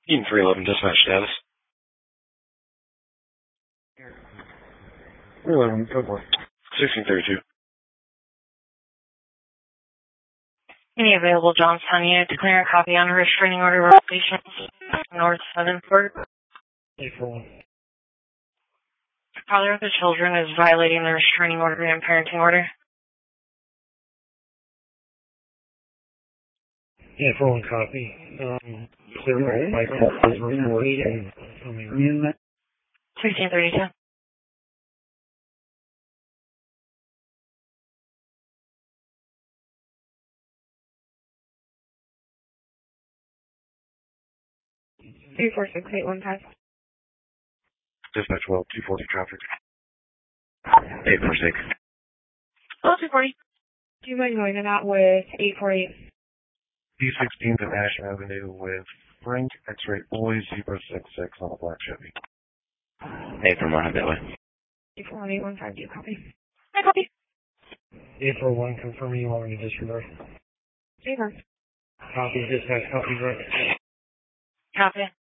Eaton 311, dispatch status. 311, go for it. 1632. Any available Johnstown unit to clear a copy on a restraining order of patients North 7th Court. 841. The father of the children is violating the restraining order and parenting order. 841 copy. Clear my call is recorded and tell me. 1632. Three 46815. Dispatch well, 240 traffic. 846. Oh, 240. Do you mind going to that with 848? D16 to Ash Avenue with Frank X-Ray Boy 066 on a black Chevy. 841, have that way. 841 do you copy? I copy. 841, confirming you want me to disregard. Favor. Copy, dispatch, copy, right. Copy.